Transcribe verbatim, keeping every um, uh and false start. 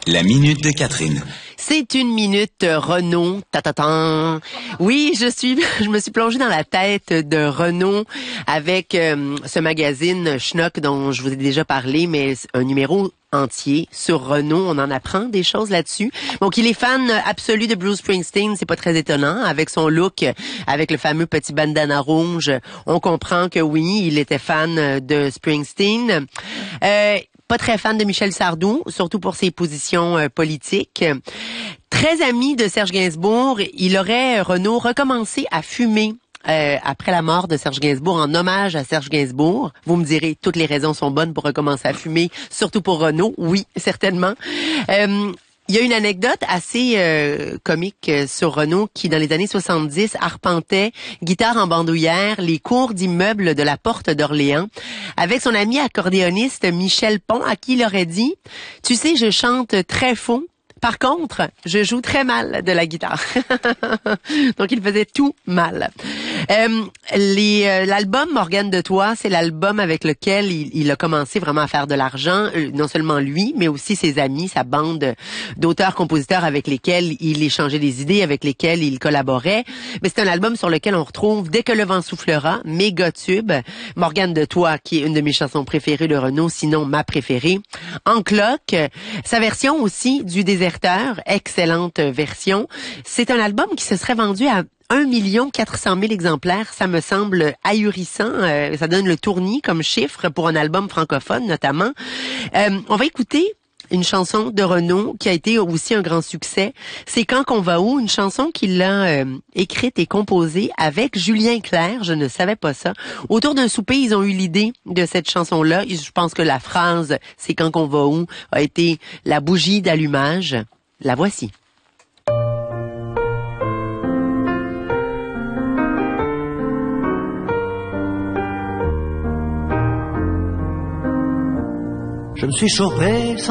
La minute de Catherine. C'est une minute Renault. Ta-ta-tan. Oui, je suis, je me suis plongée dans la tête de Renault avec euh, ce magazine Schnock dont je vous ai déjà parlé, mais un numéro entier sur Renault. On en apprend des choses là-dessus. Donc, il est fan absolu de Bruce Springsteen. C'est pas très étonnant. Avec son look, avec le fameux petit bandana rouge, on comprend que oui, il était fan de Springsteen. Euh, Pas très fan de Michel Sardou, surtout pour ses positions euh, politiques. Très ami de Serge Gainsbourg, il aurait, Renault, recommencé à fumer euh, après la mort de Serge Gainsbourg, en hommage à Serge Gainsbourg. Vous me direz, toutes les raisons sont bonnes pour recommencer à fumer, surtout pour Renault. Oui, certainement. Euh, Il y a une anecdote assez euh, comique euh, sur Renault qui, dans les années soixante-dix, arpentait, guitare en bandoulière, les cours d'immeubles de la Porte d'Orléans avec son ami accordéoniste Michel Pont, à qui il aurait dit « Tu sais, je chante très faux. Par contre, je joue très mal de la guitare. » Donc, il faisait tout mal. Euh, les, euh, l'album Morgane de Toi, c'est l'album avec lequel il, il a commencé vraiment à faire de l'argent, euh, non seulement lui, mais aussi ses amis, sa bande d'auteurs-compositeurs avec lesquels il échangeait des idées, avec lesquels il collaborait. Mais c'est un album sur lequel on retrouve Dès que le vent soufflera, méga tube, Morgane de Toi, qui est une de mes chansons préférées de Renault, sinon ma préférée, En cloque, sa version aussi du Déserteur, excellente version. C'est un album qui se serait vendu à un million quatre cent mille exemplaires, ça me semble ahurissant. Euh, ça donne le tournis comme chiffre pour un album francophone, notamment. Euh, on va écouter une chanson de Renault qui a été aussi un grand succès. C'est Quand qu'on va où, une chanson qu'il a euh, écrite et composée avec Julien Clerc, je ne savais pas ça. Autour d'un souper, ils ont eu l'idée de cette chanson-là. Je pense que la phrase « C'est quand qu'on va où » a été la bougie d'allumage. La voici. Je me suis chauffé sans